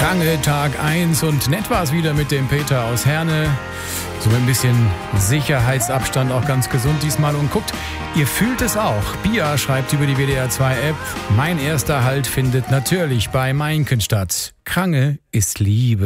Krange Tag 1 und nett war es wieder mit dem Peter aus Herne. So ein bisschen Sicherheitsabstand, auch ganz gesund diesmal. Und guckt, ihr fühlt es auch. Bia schreibt über die WDR 2 App, mein erster Halt findet natürlich bei Meinken statt. Krange ist Liebe.